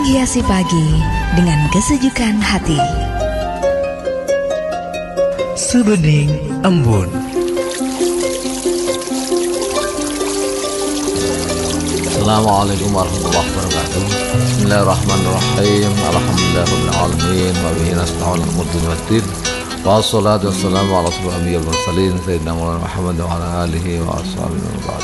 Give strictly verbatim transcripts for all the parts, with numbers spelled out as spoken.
Menghiasi pagi dengan kesejukan hati. Sebening Embun. Assalamualaikum warahmatullahi wabarakatuh. Bismillahirrahmanirrahim. Alhamdulillahirabbil alamin wa bihi nasta'inu ala umuri waddin. Wassalatu wassalamu ala asyrofil mursalin sayyidina Muhammad wa ala alihi wa ashabihi wa ba'd.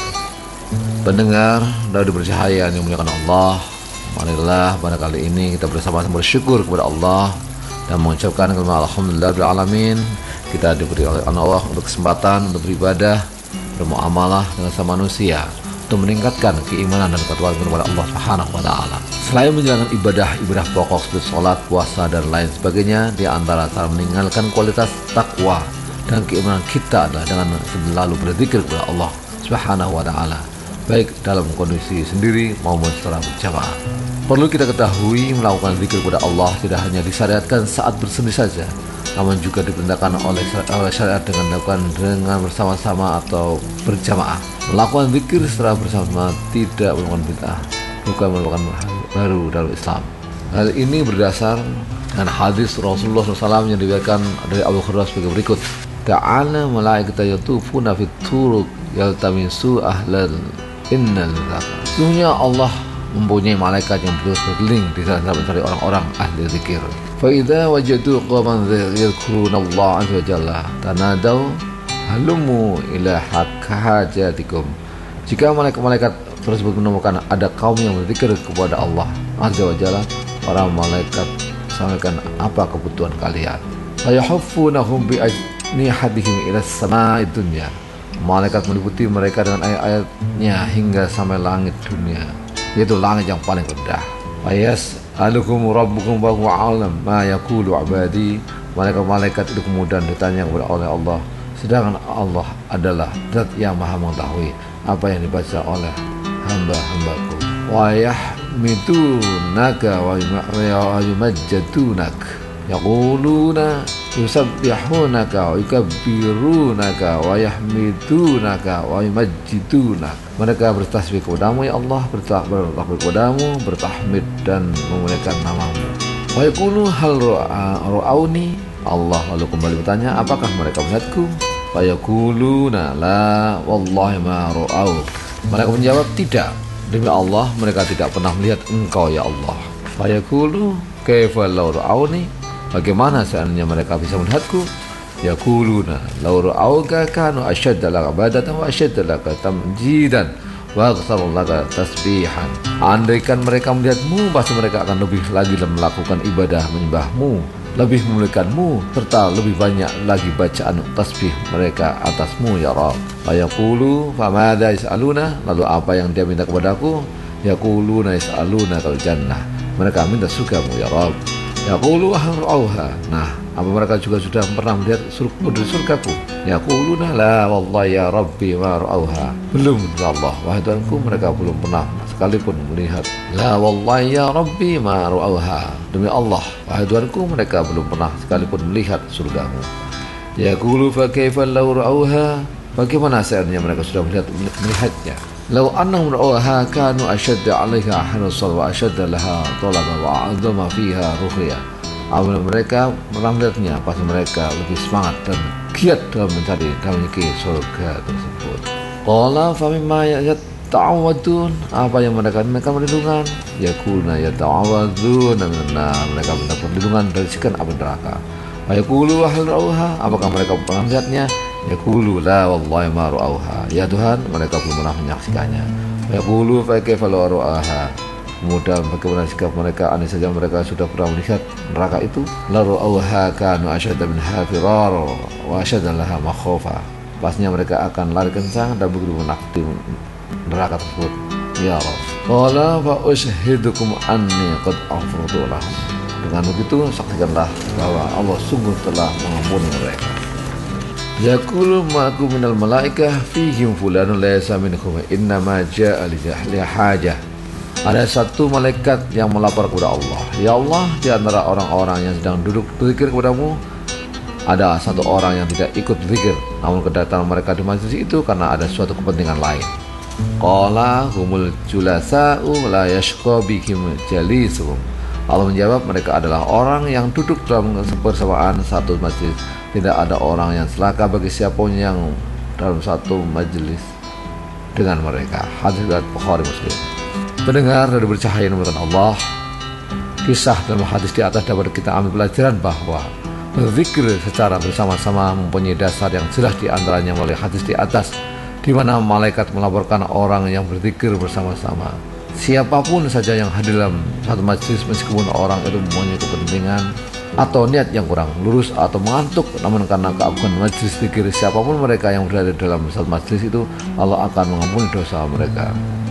Pendengar radio bercahaya yang dimuliakan Allah, marilah pada kali ini kita bersama-sama bersyukur kepada Allah dan mengucapkan kalimat alhamdulillahirabbil alamin. Kita diberi oleh Allah untuk kesempatan untuk beribadah, bermuamalah dengan sama manusia, untuk meningkatkan keimanan dan ketakwaan kepada Allah Subhanahu wa taala. Selain menjalankan ibadah-ibadah pokok seperti sholat, puasa dan lain sebagainya, di antara cara meninggalkan kualitas takwa dan keimanan kita adalah dengan selalu berzikir kepada Allah Subhanahu wa taala, baik dalam kondisi sendiri maupun secara berjamaah. Perlu kita ketahui, melakukan zikir kepada Allah tidak hanya disyariatkan saat bersendiri saja, namun juga diperintahkan oleh syariat dengan dilakukan dengan bersama-sama atau berjamaah. Melakukan zikir secara bersama tidak merupakan bid'ah, bukan merupakan hal baru dalam Islam. Hal ini berdasar dengan hadis Rasulullah shallallahu alaihi wasallam yang diriwayatkan dari Abu Hurairah sebagai berikut: Ta'ala malaikata yatufuna fit turuq yaltamisu ahlal innal zakar. Sesungguhnya Allah mempunyai malaikat yang terus berkeliling di sana mencari orang-orang ahli zikir. Fa idza wajadu qauman yadhkurunallaha azza wa jalla tanadaw halumu ila hajatikum. Jika malaikat-malaikat tersebut menemukan ada kaum yang berzikir kepada Allah azza wa jalla, para malaikat sampaikan apa kebutuhan kalian. Fayahuffunahum bi ajnihadihim ila sama'id dunya. Malaikat meliputi mereka dengan ayat-ayatnya hingga sampai langit dunia, yaitu langit yang paling rendah. Ayas alukum rabbukum wa huwa alam ma yaqulu ibadi. Malaikat-malaikat itu kemudian ditanya kepada oleh Allah, sedangkan Allah adalah zat yang maha mengetahui apa yang dibaca oleh hamba-hambaku. Wa yahmidunaka wa yumajjadunaka yaquluna yusabbihunaka wa yukabbirunaka wa yahmidunaka wa yumajjidunaka. Mereka bertasbih kepadamu ya Allah, bertakbir kepadamu, bertahmid dan memuliakan namamu. Wa yaqulu hal ra'auni. Allah lalu kembali bertanya, apakah mereka melihatku? Wa yaquluna la wallahi ma ra'au. Mereka menjawab, tidak, demi Allah mereka tidak pernah melihat engkau ya Allah. Wa yaqulu kaifa law ra'auni. Bagaimana seandainya mereka bisa melihatku? Yaquluna law ra'auka kanu ashadda laka ibadatan wa ashadda laka tamjidan wa aktsaru laka tasbihan. Andaikan mereka melihatmu, pasti mereka akan lebih lagi melakukan ibadah menyembahmu, lebih memuliakanmu, serta lebih banyak lagi bacaan tasbih mereka atasmu ya Rabb. Ayaqulu famadza yas'aluna. Lalu apa yang dia minta kepadaku? Yaquluna yas'aluna kal jannah. Mereka minta surgamu ya Rabb. Yaqulu ahrauha. Nah, apa mereka juga sudah pernah melihat surga dari surgaku? Yaquluna la wallahi ya Rabbi ma ra'auha. Belum ya Allah, wahai Tuhanku, mereka belum pernah sekalipun melihat. La wallahi ya Rabbi ma ra'auha. Demi Allah, wahai Tuhanku, mereka belum pernah sekalipun melihat surgamu. Yaqulu fa kaifa law ra'auha. Bagaimana seandainya mereka sudah melihat melihatnya? Law annahum ra'auha kanu ashadda 'alaiha hanusal wa ashadda laha talaba wa 'azama fiha ruhya. Apabila mereka melihatnya, pasti mereka lebih semangat dan giat dalam mencari dan memiliki surga tersebut. Qala fa mimma yata'awadun. Apa yang mereka minta perlindungan? Yaquluna yata'awadun. Nah, mereka minta perlindungan dari siksa api neraka. Wa yaqulu hal ra'auha. Apakah mereka pernah melihatnya? Yaqulu la wallahi ma ra'auha. Ya Tuhan, mereka belum pernah menyaksikannya. Wa yaqulu fa kaifa law ra'aha. Kemudian bagaimana sikap mereka andai saja mereka sudah pernah melihat neraka itu? La ra'auha kanu asyadda minha firara wa asyadda laha makhofa. Pastinya mereka akan lari kencang dan begitu menakuti neraka tersebut ya Rabb. Qala fa ushidukum anni qad ghafartu lahum. Dengan begitu saksikanlah bahwa Allah sungguh telah mengampuni mereka. Yaqulu ma'akum minal malaikah fihim fulanun laysa minhum inna ma ja'a li hajah. Ada satu malaikat yang melapor kepada Allah, ya Allah, di antara orang-orang yang sedang duduk berzikir kepadamu ada satu orang yang tidak ikut berzikir, namun kedatangan mereka di majlis itu karena ada suatu kepentingan lain. Qala humul julasa'u la yashqa bihim jalisuhum. Allah menjawab, mereka adalah orang yang duduk dalam bersamaan satu majelis. Tidak ada orang yang celaka bagi siapapun yang dalam satu majelis dengan mereka. Hadis riwayat Bukhari Muslim. Pendengar dari bercahaya yang dimuliakan Allah, kisah dalam hadis di atas dapat kita ambil pelajaran bahwa berzikir secara bersama-sama mempunyai dasar yang jelas, di antaranya melalui hadis di atas, di mana malaikat melaporkan orang yang berzikir bersama-sama. Siapapun saja yang hadir dalam satu majelis, meskipun orang itu mempunyai kepentingan atau niat yang kurang lurus atau mengantuk, namun karena keagungan majelis zikir, siapapun mereka yang berada dalam satu majelis itu, Allah akan mengampuni dosa mereka.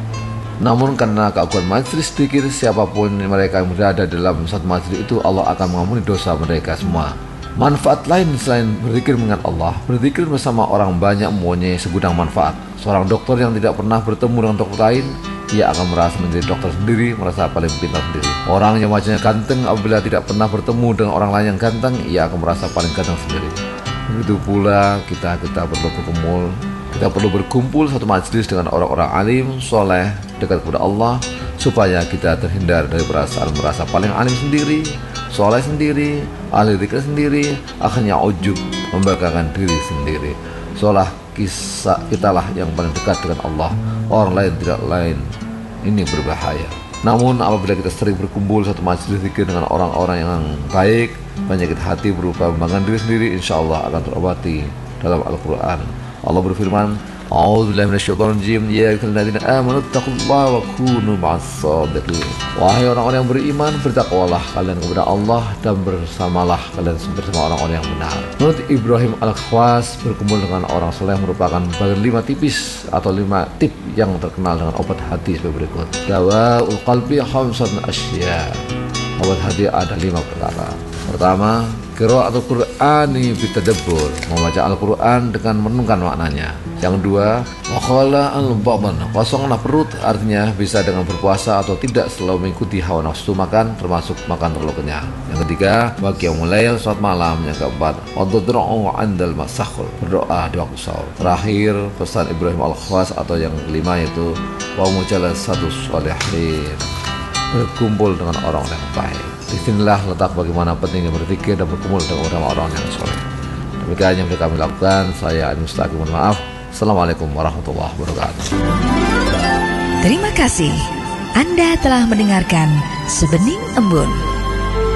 Namun karena keagungan majelis zikir, siapapun mereka yang berada dalam satu majelis itu, Allah akan mengampuni dosa mereka semua. Manfaat lain selain berzikir mengingat Allah, berzikir bersama orang banyak mempunyai segudang manfaat. Seorang dokter yang tidak pernah bertemu dengan dokter lain, ia akan merasa menjadi dokter sendiri, merasa paling pintar sendiri. Orang yang wajahnya ganteng, apabila tidak pernah bertemu dengan orang lain yang ganteng, ia akan merasa paling ganteng sendiri. Begitu pula kita kita perlu berkumpul, kita perlu berkumpul satu majelis dengan orang-orang alim, soleh, dekat kepada Allah, supaya kita terhindar dari perasaan merasa paling alim sendiri, soleh sendiri, ahli zikir sendiri, akhirnya ujub, membanggakan diri sendiri. Seolah kisah kitalah yang paling dekat dengan Allah, orang lain tidak lain. Ini berbahaya. Namun apabila kita sering berkumpul satu majelis zikir dengan orang-orang yang baik, penyakit hati berupa membanggakan diri sendiri insya Allah akan terobati. Dalam Al-Quran Allah berfirman, A'udzubillahi minasyaitonir rajim, ya ayyuhalladzina amanu taqullaha wa kunu ma'as-shadiqin. Wahai orang-orang yang beriman, bertakwalah kalian kepada Allah dan bersamalah kalian bersama orang-orang yang benar. Menurut Ibrahim Al-Khwas, berkumpul dengan orang soleh merupakan bagian lima tipis atau lima tip yang terkenal dengan obat hati sebagai berikut. Dawaul qalbi khamsatun asya. Obat hati ada lima perkara. Pertama, qiraatul Qur'ani bitadabbur, membaca Al-Quran dengan merenungkan maknanya. Yang kedua, wakhala al-baban, kosonglah perut, artinya bisa dengan berpuasa atau tidak selalu mengikuti hawa nafsu makan, termasuk makan terlalu kenyang. Yang ketiga, qiyamul lail, salat malam. Yang keempat, waddu'u 'indal masakhur, berdoa di waktu sahur. Terakhir, pesan Ibrahim Al-Khwas atau yang kelima yaitu wa mujalasatus sholihin, berkumpul dengan orang yang baik. Disinilah letak bagaimana pentingnya berzikir dan berkumpul dengan orang-orang yang soleh. Demikian yang kami lakukan. Saya Adi Mustaqim, mohon maaf. Assalamualaikum warahmatullahi wabarakatuh. Terima kasih. Anda telah mendengarkan Sebening Embun.